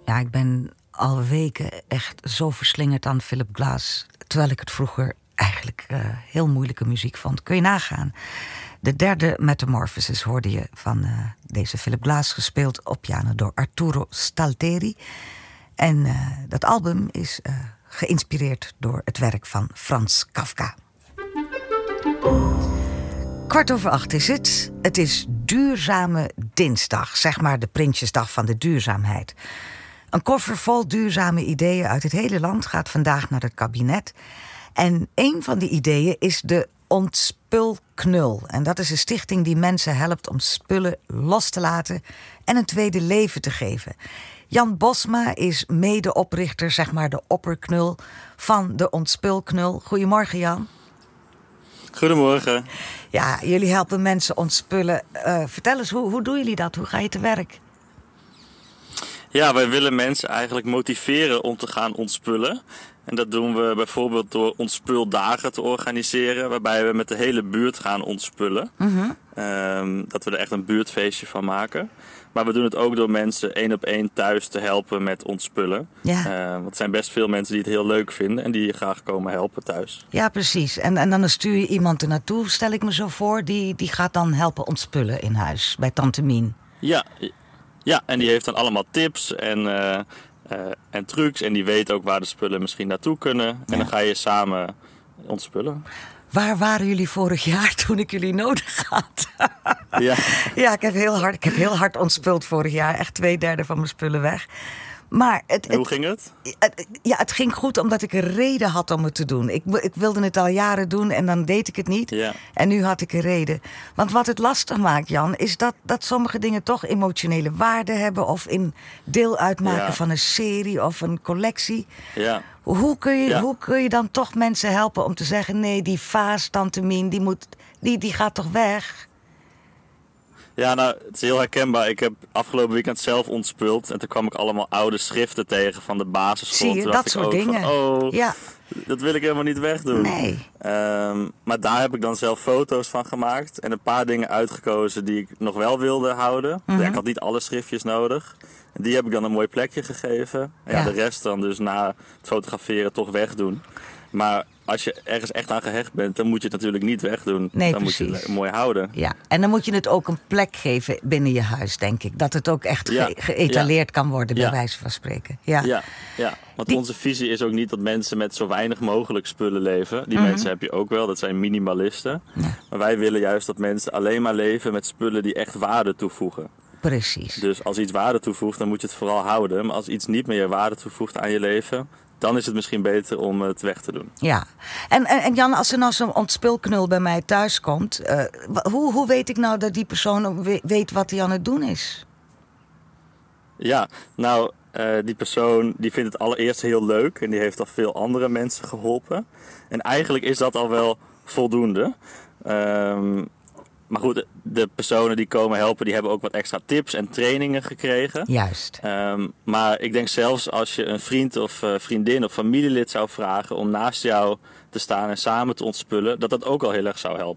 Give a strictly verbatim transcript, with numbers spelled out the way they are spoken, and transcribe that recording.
Ja, ik ben al weken echt zo verslingerd aan Philip Glass. Terwijl ik het vroeger eigenlijk uh, heel moeilijke muziek vond. Kun je nagaan. De derde Metamorphosis hoorde je van uh, deze Philip Glass, gespeeld op piano door Arturo Stalteri. En uh, dat album is uh, geïnspireerd door het werk van Frans Kafka. Kwart over acht is het. Het is Duurzame Dinsdag, zeg maar de Prinsjesdag van de duurzaamheid. Een koffer vol duurzame ideeën uit het hele land gaat vandaag naar het kabinet. En een van die ideeën is de Ontspulknul. En dat is een stichting die mensen helpt om spullen los te laten en een tweede leven te geven. Jan Bosma is medeoprichter, zeg maar de opperknul van de Ontspulknul. Goedemorgen, Jan. Goedemorgen. Ja, jullie helpen mensen ontspullen. Uh, vertel eens, hoe, hoe doen jullie dat? Hoe ga je te werk? Ja, wij willen mensen eigenlijk motiveren om te gaan ontspullen. En dat doen we bijvoorbeeld door ontspuldagen te organiseren, waarbij we met de hele buurt gaan ontspullen. Mm-hmm. Um, dat we er echt een buurtfeestje van maken. Maar we doen het ook door mensen één op één thuis te helpen met ontspullen. Ja. Uh, want er zijn best veel mensen die het heel leuk vinden en die je graag komen helpen thuis. Ja, precies. En, en dan stuur je iemand er naartoe, stel ik me zo voor, die, die gaat dan helpen ontspullen in huis bij Tante Mien. Ja, ja, en die heeft dan allemaal tips en, uh, uh, en trucs. En die weet ook waar de spullen misschien naartoe kunnen. Ja. En dan ga je samen ontspullen. Waar waren jullie vorig jaar toen ik jullie nodig had? Ja, ja ik, heb heel hard, ik heb heel hard ontspuld vorig jaar. Echt twee derde van mijn spullen weg. Maar het, en hoe het, ging het? het? Ja, het ging goed omdat ik een reden had om het te doen. Ik, ik wilde het al jaren doen en dan deed ik het niet. Ja. En nu had ik een reden. Want wat het lastig maakt, Jan, is dat, dat sommige dingen toch emotionele waarde hebben. Of in deel uitmaken ja. van een serie of een collectie. Ja. Hoe kun, je, ja. hoe kun je dan toch mensen helpen om te zeggen, nee, die vaas, Tante Mien, die, moet, die, die gaat toch weg? Ja, nou, het is heel herkenbaar. Ik heb afgelopen weekend zelf ontspuld. En toen kwam ik allemaal oude schriften tegen van de basisschool. Zie je, dat soort dingen. Van, oh, ja. dat wil ik helemaal niet wegdoen. Nee. Um, maar daar heb ik dan zelf foto's van gemaakt. En een paar dingen uitgekozen die ik nog wel wilde houden. Mm-hmm. Ja, ik had niet alle schriftjes nodig. En die heb ik dan een mooi plekje gegeven. En ja, ja. de rest dan dus na het fotograferen toch wegdoen. Maar als je ergens echt aan gehecht bent, dan moet je het natuurlijk niet wegdoen. Nee, dan precies. moet je het mooi houden. Ja, en dan moet je het ook een plek geven binnen je huis, denk ik. Dat het ook echt ja. ge- geëtaleerd ja. kan worden, bij ja. wijze van spreken. Ja, ja, ja. want Die... onze visie is ook niet dat mensen met zo weinig mogelijk spullen leven. Die mm-hmm. mensen heb je ook wel, dat zijn minimalisten. Ja. Maar wij willen juist dat mensen alleen maar leven met spullen die echt waarde toevoegen. Precies. Dus als iets waarde toevoegt, dan moet je het vooral houden. Maar als iets niet meer waarde toevoegt aan je leven, dan is het misschien beter om het weg te doen. Ja. En, en, en Jan, als er nou zo'n ontspulknul bij mij thuis komt, uh, hoe, hoe weet ik nou dat die persoon weet wat hij aan het doen is? Ja, nou, uh, die persoon die vindt het allereerst heel leuk en die heeft al veel andere mensen geholpen. En eigenlijk is dat al wel voldoende. Um, Maar goed, de personen die komen helpen, die hebben ook wat extra tips en trainingen gekregen. Juist. Um, maar ik denk zelfs als je een vriend of uh, vriendin of familielid zou vragen om naast jou te staan en samen te ontspullen, dat dat ook al heel erg zou helpen.